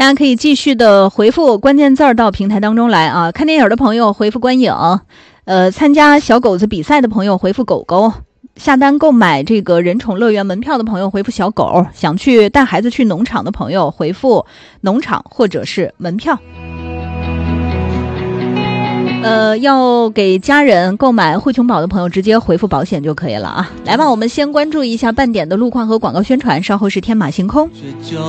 家可以继续的回复关键字到平台当中来啊。看电影的朋友回复观影，参加小狗子比赛的朋友回复狗狗，下单购买这个人宠乐园门票的朋友回复小狗，想去带孩子去农场的朋友回复农场或者是门票。要给家人购买汇琼宝的朋友直接回复保险就可以了啊。来吧，我们先关注一下半点的路况和广告宣传，稍后是天马行空。